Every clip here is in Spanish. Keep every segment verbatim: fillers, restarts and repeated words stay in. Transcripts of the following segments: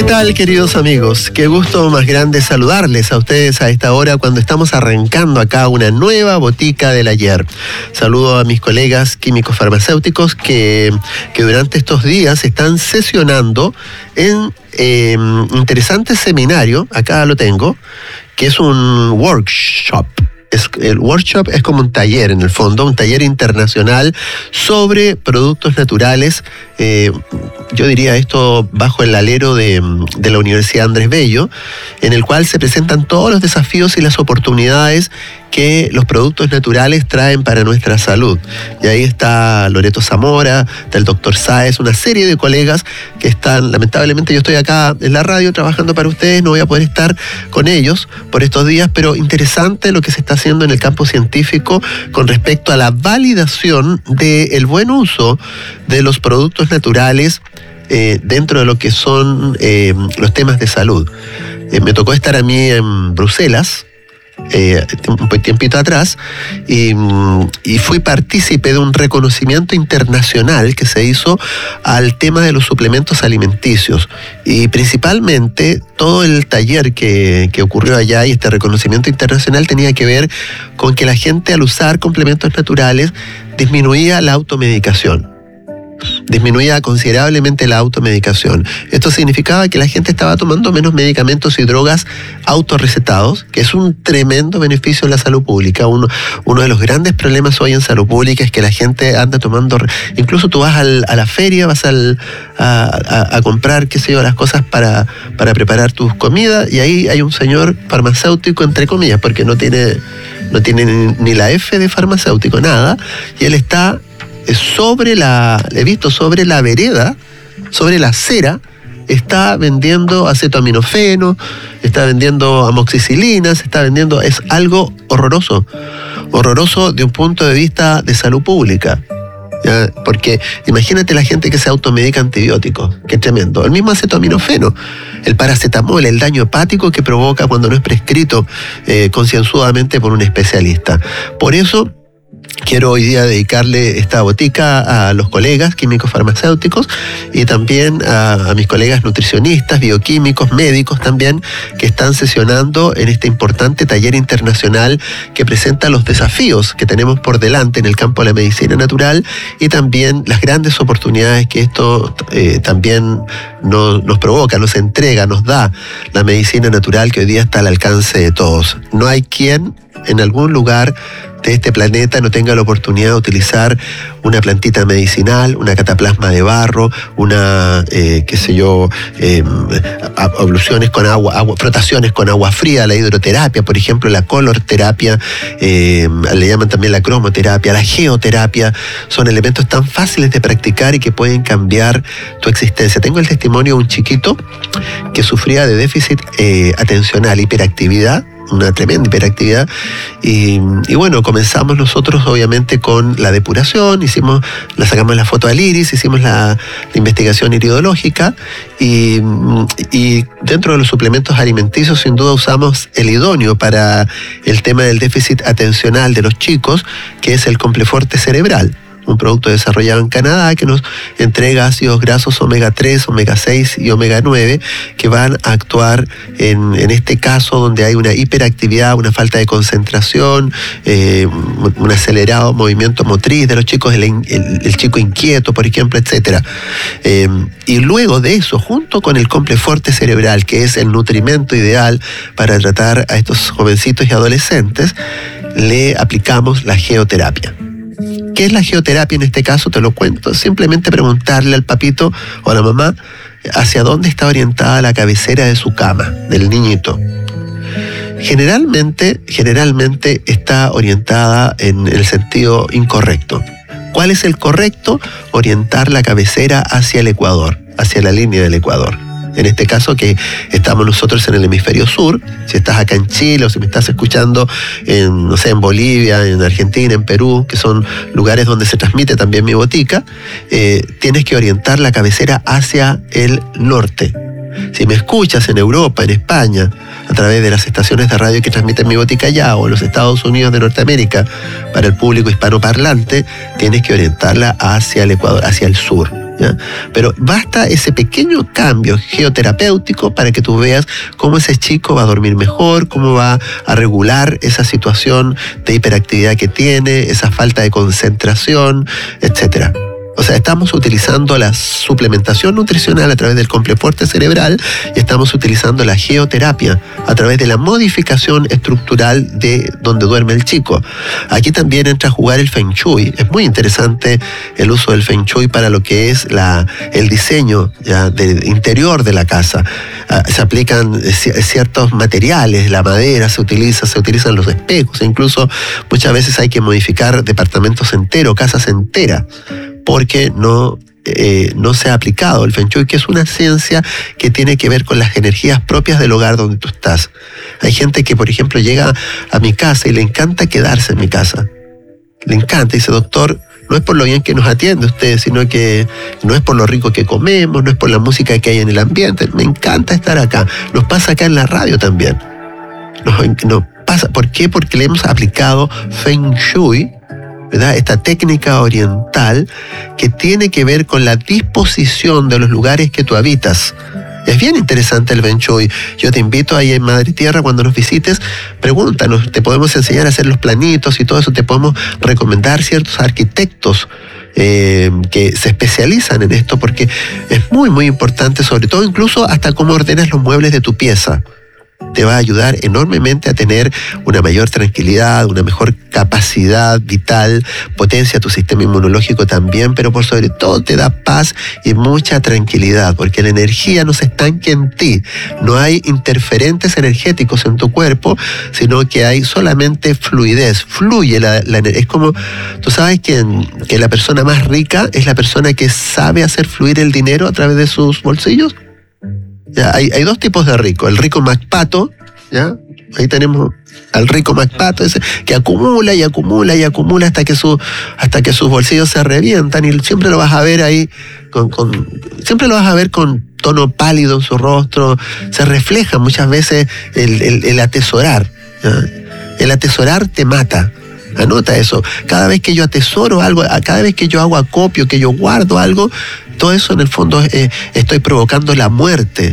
tal, queridos amigos? Qué gusto más grande saludarles a ustedes a esta hora cuando estamos arrancando acá una nueva botica del ayer. Saludo a mis colegas químicos farmacéuticos que, que durante estos días están sesionando en eh, interesante seminario, acá lo tengo, que es un workshop. Es, el workshop es como un taller en el fondo, un taller internacional sobre productos naturales. Eh, yo diría esto bajo el alero de, de la Universidad Andrés Bello, en el cual se presentan todos los desafíos y las oportunidades que los productos naturales traen para nuestra salud. Y ahí está Loreto Zamora, está el doctor Sáez, una serie de colegas que están, lamentablemente yo estoy acá en la radio trabajando para ustedes, no voy a poder estar con ellos por estos días, pero interesante lo que se está haciendo en el campo científico con respecto a la validación del buen uso de los productos naturales eh, dentro de lo que son eh, los temas de salud. Eh, me tocó estar a mí en Bruselas, Eh, un tiempito atrás, y, y fui partícipe de un reconocimiento internacional que se hizo al tema de los suplementos alimenticios, y principalmente todo el taller que, que ocurrió allá y este reconocimiento internacional tenía que ver con que la gente, al usar complementos naturales, disminuía la automedicación. disminuía considerablemente la automedicación. Esto significaba que la gente estaba tomando menos medicamentos y drogas autorrecetados, que es un tremendo beneficio en la salud pública. Uno, uno de los grandes problemas hoy en salud pública es que la gente anda tomando, incluso tú vas al, a la feria, vas al, a, a, a comprar, qué sé yo, las cosas para, para preparar tus comidas, y ahí hay un señor farmacéutico, entre comillas, porque no tiene, no tiene ni, ni la F de farmacéutico, nada, y él está sobre la, he visto sobre la vereda, sobre la acera, está vendiendo acetaminofeno, está vendiendo amoxicilinas, está vendiendo, es algo horroroso, horroroso de un punto de vista de salud pública. ¿Ya? Porque imagínate la gente que se automedica antibióticos, qué tremendo. El mismo acetaminofeno, el paracetamol, el daño hepático que provoca cuando no es prescrito eh, concienzudamente por un especialista. Por eso quiero hoy día dedicarle esta botica a los colegas químicos farmacéuticos y también a, a mis colegas nutricionistas, bioquímicos, médicos también, que están sesionando en este importante taller internacional que presenta los desafíos que tenemos por delante en el campo de la medicina natural y también las grandes oportunidades que esto eh, también nos, nos provoca, nos entrega, nos da la medicina natural que hoy día está al alcance de todos. No hay quien en algún lugar de este planeta no tenga la oportunidad de utilizar una plantita medicinal, una cataplasma de barro, una, eh, qué sé yo, eh, abluciones con agua, agua, frotaciones con agua fría, la hidroterapia, por ejemplo, la colorterapia, eh, le llaman también la cromoterapia, la geoterapia, son elementos tan fáciles de practicar y que pueden cambiar tu existencia. Tengo el testimonio de un chiquito que sufría de déficit eh, atencional, hiperactividad, una tremenda hiperactividad, y, y bueno, comenzamos nosotros obviamente con la depuración, hicimos, la sacamos la foto al iris, hicimos la, la investigación iridológica, y, y dentro de los suplementos alimenticios sin duda usamos el idóneo para el tema del déficit atencional de los chicos, que es el Compleforte cerebral, un producto desarrollado en Canadá que nos entrega ácidos grasos omega tres, omega seis y omega nueve que van a actuar en, en este caso donde hay una hiperactividad, una falta de concentración, eh, un acelerado movimiento motriz de los chicos, el, el, el chico inquieto, por ejemplo, etcétera. Eh, y luego de eso, junto con el Compleforte cerebral, que es el nutrimento ideal para tratar a estos jovencitos y adolescentes, le aplicamos la geoterapia. ¿Qué es la geoterapia en este caso? Te lo cuento. Simplemente preguntarle al papito o a la mamá hacia dónde está orientada la cabecera de su cama, del niñito. Generalmente, generalmente está orientada en el sentido incorrecto. ¿Cuál es el correcto? Orientar la cabecera hacia el ecuador, hacia la línea del ecuador. En este caso que estamos nosotros en el hemisferio sur, si estás acá en Chile o si me estás escuchando en, no sé, en Bolivia, en Argentina, en Perú, que son lugares donde se transmite también mi botica, eh, tienes que orientar la cabecera hacia el norte. Si me escuchas en Europa, en España, a través de las estaciones de radio que transmiten mi botica allá, o en los Estados Unidos de Norteamérica, para el público hispanoparlante, tienes que orientarla hacia el ecuador, hacia el sur. ¿ya? Pero basta ese pequeño cambio geoterapéutico para que tú veas cómo ese chico va a dormir mejor, cómo va a regular esa situación de hiperactividad que tiene, esa falta de concentración, etcétera. O sea, estamos utilizando la suplementación nutricional a través del complefuerte cerebral y estamos utilizando la geoterapia a través de la modificación estructural de donde duerme el chico. Aquí también entra a jugar el Feng Shui. Es muy interesante el uso del Feng Shui para lo que es la, el diseño ya del interior de la casa. Se aplican ciertos materiales, la madera se utiliza, se utilizan los espejos, incluso muchas veces hay que modificar departamentos enteros, casas enteras, porque no, eh, no se ha aplicado el Feng Shui, que es una ciencia que tiene que ver con las energías propias del hogar donde tú estás. Hay gente que, por ejemplo, llega a mi casa y le encanta quedarse en mi casa. Le encanta, dice, doctor, no es por lo bien que nos atiende usted, sino que no es por lo rico que comemos, no es por la música que hay en el ambiente. Me encanta estar acá. Nos pasa acá en la radio también. Nos, nos pasa, ¿por qué? Porque le hemos aplicado Feng Shui, ¿verdad? Esta técnica oriental que tiene que ver con la disposición de los lugares que tú habitas. Es bien interesante el Feng Shui. Yo te invito ahí en Madre Tierra, cuando nos visites, pregúntanos, te podemos enseñar a hacer los planitos y todo eso, te podemos recomendar ciertos arquitectos eh, que se especializan en esto, porque es muy, muy importante, sobre todo incluso hasta cómo ordenas los muebles de tu pieza. Te va a ayudar enormemente a tener una mayor tranquilidad, una mejor capacidad vital, potencia tu sistema inmunológico también, pero por sobre todo te da paz y mucha tranquilidad, porque la energía no se estanque en ti. No hay interferentes energéticos en tu cuerpo, sino que hay solamente fluidez. Fluye la, la energía. Es como, tú sabes que, que la persona más rica es la persona que sabe hacer fluir el dinero a través de sus bolsillos. Ya, hay, hay dos tipos de rico. El rico MacPato, ¿ya? Ahí tenemos al rico MacPato, ese que acumula y acumula y acumula hasta que su, hasta que sus bolsillos se revientan, y siempre lo vas a ver ahí con, con siempre lo vas a ver con tono pálido en su rostro. Se refleja muchas veces el, el, el atesorar, ¿ya? El atesorar te mata. Anota eso. Cada vez que yo atesoro algo, cada vez que yo hago acopio, que yo guardo algo, todo eso en el fondo eh, estoy provocando la muerte.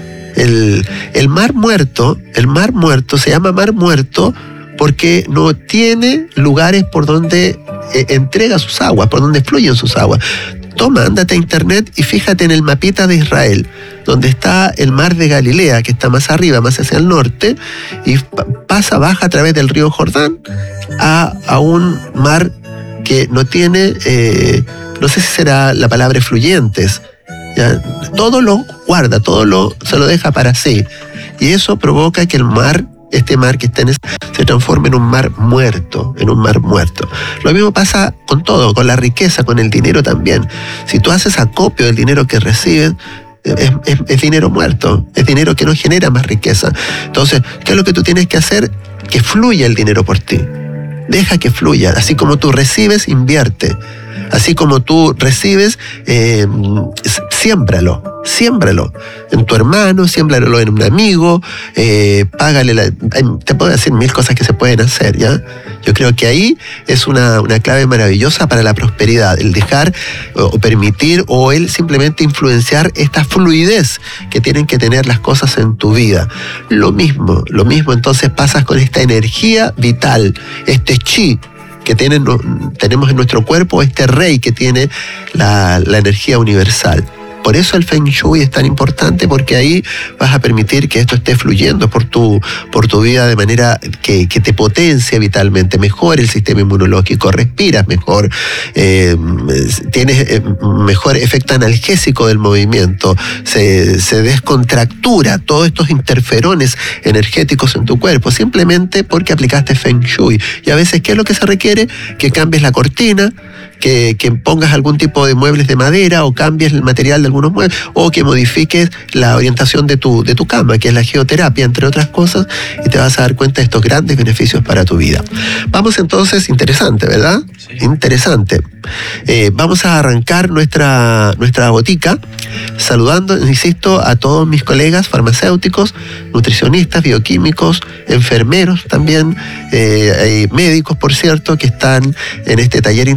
El, el mar muerto, el mar muerto se llama mar muerto porque no tiene lugares por donde eh, entrega sus aguas, por donde fluyen sus aguas. Toma, ándate a internet y fíjate en el mapita de Israel, donde está el mar de Galilea, que está más arriba, más hacia el norte, y pasa, baja a través del río Jordán a, a un mar que no tiene, eh, no sé si será la palabra fluyentes, ¿ya? Todo lo guarda, todo lo, se lo deja para sí, y eso provoca que el mar, este mar que está en ese, se transforma en un mar muerto, en un mar muerto. Lo mismo pasa con todo, con la riqueza, con el dinero también. Si tú haces acopio del dinero que recibes, es, es, es dinero muerto, es dinero que no genera más riqueza. Entonces, ¿qué es lo que tú tienes que hacer? Que fluya el dinero por ti. Deja que fluya. Así como tú recibes, invierte. Así como tú recibes, eh, siémbralo, siémbralo en tu hermano, siémbralo en un amigo, eh, págale, la, te puedo decir mil cosas que se pueden hacer, ¿ya? Yo creo que ahí es una, una clave maravillosa para la prosperidad, el dejar o, o permitir o el simplemente influenciar esta fluidez que tienen que tener las cosas en tu vida. Lo mismo, lo mismo entonces pasas con esta energía vital, este chi que tienen, tenemos en nuestro cuerpo, este rey que tiene la, la energía universal. Por eso el Feng Shui es tan importante, porque ahí vas a permitir que esto esté fluyendo por tu, por tu vida de manera que, que te potencie vitalmente, mejore el sistema inmunológico, respiras mejor, eh, tienes mejor efecto analgésico del movimiento, se, se descontractura todos estos interferones energéticos en tu cuerpo, simplemente porque aplicaste Feng Shui. Y a veces, ¿qué es lo que se requiere? Que cambies la cortina, que, que pongas algún tipo de muebles de madera, o cambies el material de algunos muebles, o que modifiques la orientación de tu, de tu cama, que es la geoterapia, entre otras cosas, y te vas a dar cuenta de estos grandes beneficios para tu vida. Vamos entonces, interesante, ¿verdad? Sí. Interesante. Eh, vamos a arrancar nuestra, nuestra botica saludando, insisto, a todos mis colegas farmacéuticos, nutricionistas, bioquímicos, enfermeros también, eh, hay médicos, por cierto, que están en este taller internacional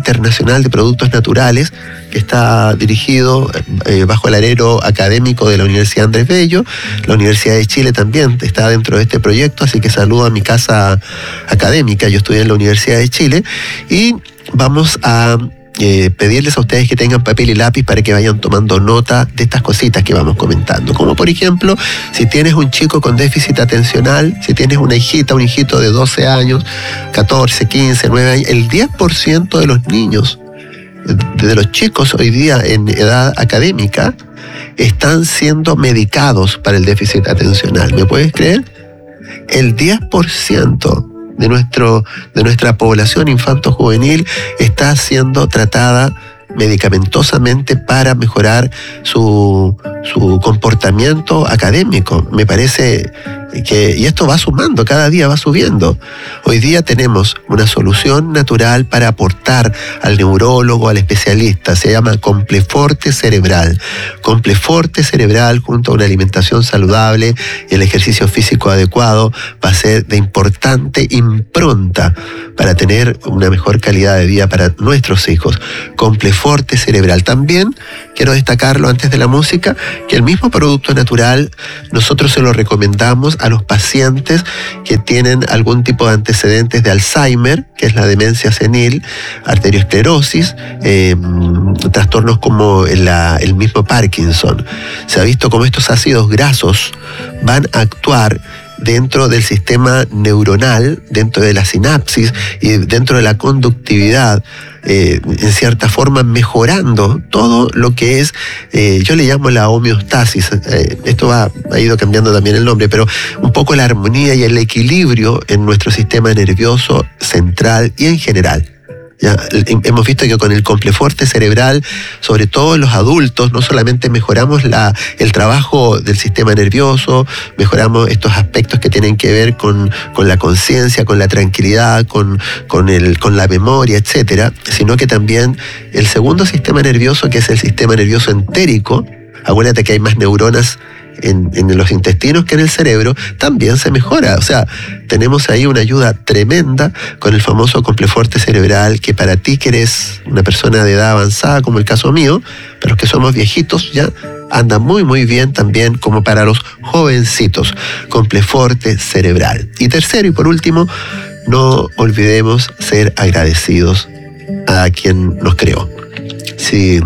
Internacional de Productos Naturales, que está dirigido eh, bajo el alero académico de la Universidad Andrés Bello. La Universidad de Chile también está dentro de este proyecto, así que saludo a mi casa académica. Yo estudié en la Universidad de Chile y vamos a Eh, pedirles a ustedes que tengan papel y lápiz para que vayan tomando nota de estas cositas que vamos comentando. Como por ejemplo, si tienes un chico con déficit atencional, si tienes una hijita, un hijito de doce años, catorce, quince, nueve años, el diez por ciento de los niños, de los chicos hoy día en edad académica, están siendo medicados para el déficit atencional. ¿Me puedes creer? El diez por ciento de, nuestro, de nuestra población infanto-juvenil está siendo tratada medicamentosamente para mejorar su, su comportamiento académico. Me parece que, y esto va sumando, cada día va subiendo. Hoy día tenemos una solución natural para aportar al neurólogo, al especialista. Se llama Compleforte Cerebral. Compleforte Cerebral, junto a una alimentación saludable y el ejercicio físico adecuado, va a ser de importante impronta para tener una mejor calidad de vida para nuestros hijos. Compleforte Cerebral. También quiero destacarlo antes de la música, que el mismo producto natural nosotros se lo recomendamos a los pacientes que tienen algún tipo de antecedentes de Alzheimer, que es la demencia senil, arteriosclerosis, eh, trastornos como la, el mismo Parkinson. Se ha visto cómo estos ácidos grasos van a actuar dentro del sistema neuronal, dentro de la sinapsis y dentro de la conductividad, eh, en cierta forma mejorando todo lo que es, eh, yo le llamo la homeostasis. Eh, esto va, ha ido cambiando también el nombre, pero un poco la armonía y el equilibrio en nuestro sistema nervioso central y en general. Ya, hemos visto que con el Compleforte Cerebral, sobre todo en los adultos, no solamente mejoramos la, el trabajo del sistema nervioso, mejoramos estos aspectos que tienen que ver con, con la conciencia, con la tranquilidad, con, con, el, con la memoria, etcétera, sino que también el segundo sistema nervioso, que es el sistema nervioso entérico, acuérdate que hay más neuronas En, en los intestinos que en el cerebro, también se mejora. O sea, tenemos ahí una ayuda tremenda con el famoso Compleforte Cerebral, que para ti que eres una persona de edad avanzada, como el caso mío, pero que somos viejitos ya, anda muy muy bien también como para los jovencitos. Compleforte Cerebral. Y tercero y por último, no olvidemos ser agradecidos a quien nos creó. Si,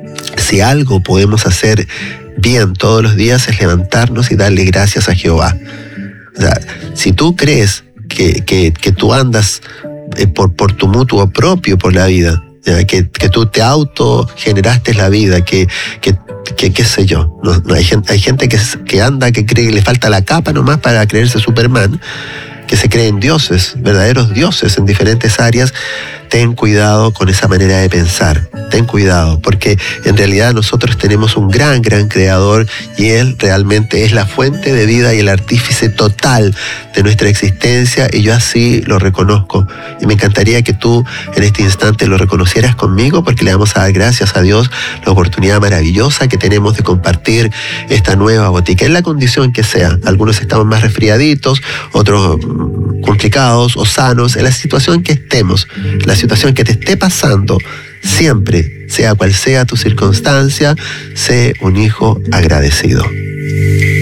si algo podemos hacer bien todos los días es levantarnos y darle gracias a Jehová. O sea, si tú crees que, que, que tú andas eh, por, por tu mutuo propio por la vida, ¿ya? Que, que tú te autogeneraste la vida, que, que, que qué sé yo, no, no, hay gente, hay gente que, que anda, que cree que le falta la capa nomás para creerse Superman, que se creen dioses, verdaderos dioses en diferentes áreas. Ten cuidado con esa manera de pensar, ten cuidado, porque en realidad nosotros tenemos un gran, gran creador y Él realmente es la fuente de vida y el artífice total de nuestra existencia, y yo así lo reconozco. Y me encantaría que tú en este instante lo reconocieras conmigo, porque le vamos a dar gracias a Dios la oportunidad maravillosa que tenemos de compartir esta nueva botica, en la condición que sea. Algunos estamos más resfriaditos, otros complicados o sanos, en la situación que estemos, la situación que te esté pasando, siempre, sea cual sea tu circunstancia, sé un hijo agradecido.